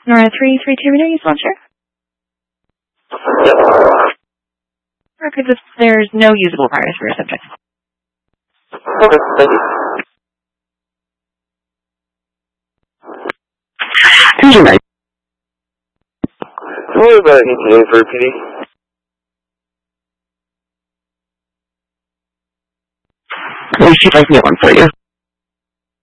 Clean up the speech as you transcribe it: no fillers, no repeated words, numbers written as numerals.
Nora 332 reader, you sponsor? Yep. Record that there's no usable virus for your subject. Okay, thank you. Who's your name? What about ETA for PD? Let me see if I can get one for you.